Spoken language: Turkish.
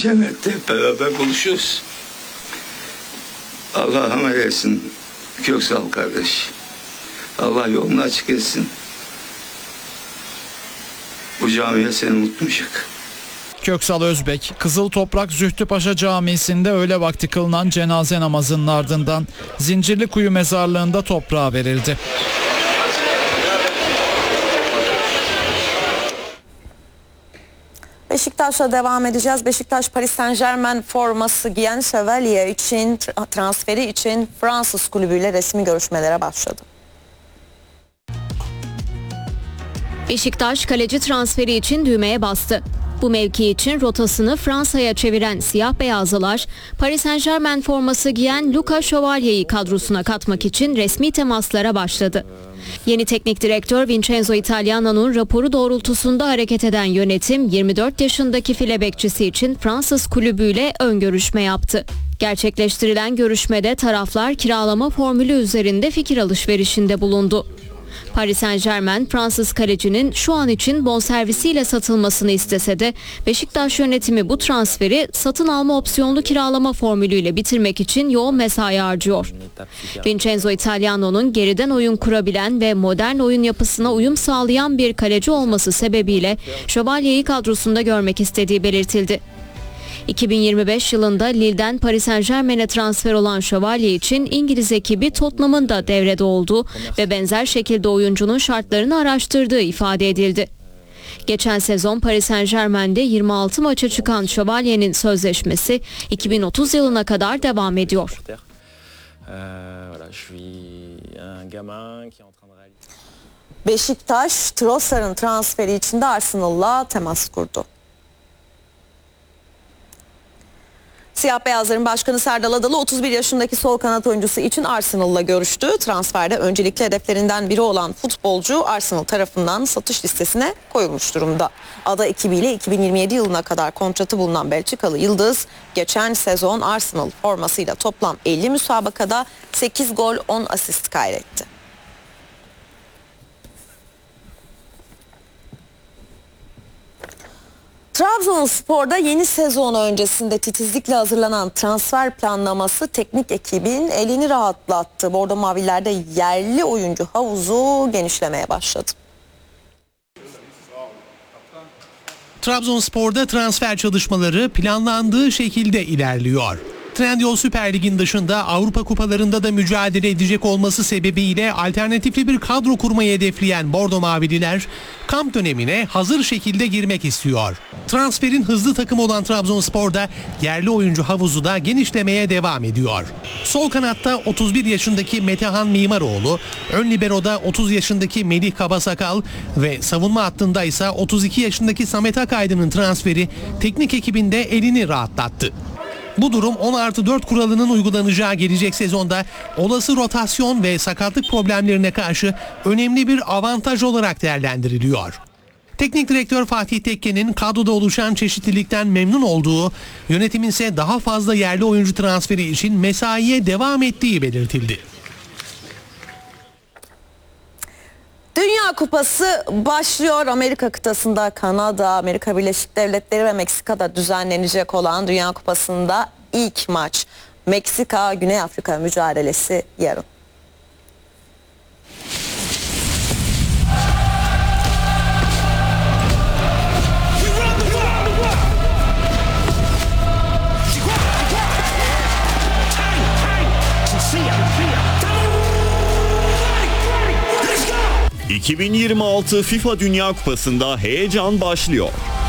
cennette hep beraber buluşuyoruz. Allah rahmet eylesin Köksal kardeş. Allah yolunu açık etsin. Bu camiye seni unutmayacak. Köksal Özbek, Kızıl Toprak Zühtüpaşa Camisi'nde öğle vakti kılınan cenaze namazının ardından Zincirlikuyu mezarlığında toprağa verildi. Beşiktaş'la devam edeceğiz. Beşiktaş Paris Saint-Germain forması giyen Şövalye için transferi için Fransız kulübüyle resmi görüşmelere başladı. Beşiktaş kaleci transferi için düğmeye bastı. Bu mevki için rotasını Fransa'ya çeviren siyah beyazlılar, Paris Saint-Germain forması giyen Luca Şövalye'yi kadrosuna katmak için resmi temaslara başladı. Yeni teknik direktör Vincenzo Italiano'nun raporu doğrultusunda hareket eden yönetim 24 yaşındaki file bekçisi için Fransız kulübüyle ön görüşme yaptı. Gerçekleştirilen görüşmede taraflar kiralama formülü üzerinde fikir alışverişinde bulundu. Paris Saint-Germain Fransız kalecinin şu an için bonservisiyle satılmasını istese de Beşiktaş yönetimi bu transferi satın alma opsiyonlu kiralama formülüyle bitirmek için yoğun mesai harcıyor. Vincenzo Italiano'nun geriden oyun kurabilen ve modern oyun yapısına uyum sağlayan bir kaleci olması sebebiyle Şövalye'yi kadrosunda görmek istediği belirtildi. 2025 yılında Lille'den Paris Saint-Germain'e transfer olan Şövalye için İngiliz ekibi Tottenham'ın da devrede olduğu ve benzer şekilde oyuncunun şartlarını araştırdığı ifade edildi. Geçen sezon Paris Saint-Germain'de 26 maça çıkan Şövalye'nin sözleşmesi 2030 yılına kadar devam ediyor. Beşiktaş, Trossard'ın transferi için de Arsenal'la temas kurdu. Siyah beyazların başkanı Serdal Adalı 31 yaşındaki sol kanat oyuncusu için Arsenal'la görüştü. Transferde öncelikli hedeflerinden biri olan futbolcu Arsenal tarafından satış listesine koyulmuş durumda. Ada ekibiyle 2027 yılına kadar kontratı bulunan Belçikalı Yıldız geçen sezon Arsenal formasıyla toplam 50 müsabakada 8 gol 10 asist kaydetti. Trabzonspor'da yeni sezon öncesinde titizlikle hazırlanan transfer planlaması teknik ekibin elini rahatlattı. Bordo Maviler'de yerli oyuncu havuzu genişlemeye başladı. Trabzonspor'da transfer çalışmaları planlandığı şekilde ilerliyor. Trendyol Süper Lig'in dışında Avrupa kupalarında da mücadele edecek olması sebebiyle alternatifli bir kadro kurmayı hedefleyen Bordo Mavililer kamp dönemine hazır şekilde girmek istiyor. Transferin hızlı takımı olan Trabzonspor'da yerli oyuncu havuzu da genişlemeye devam ediyor. Sol kanatta 31 yaşındaki Metehan Mimaroğlu, ön libero'da 30 yaşındaki Melih Kabasakal ve savunma hattında ise 32 yaşındaki Samet Akaydın'ın transferi teknik ekibinde elini rahatlattı. Bu durum 10+4 kuralının uygulanacağı gelecek sezonda olası rotasyon ve sakatlık problemlerine karşı önemli bir avantaj olarak değerlendiriliyor. Teknik direktör Fatih Tekke'nin kadroda oluşan çeşitlilikten memnun olduğu, yönetimin ise daha fazla yerli oyuncu transferi için mesaiye devam ettiği belirtildi. Dünya Kupası başlıyor. Amerika kıtasında Kanada, Amerika Birleşik Devletleri ve Meksika'da düzenlenecek olan Dünya Kupası'nda ilk maç Meksika-Güney Afrika mücadelesi yarın. ...2026 FIFA Dünya Kupası'nda heyecan başlıyor.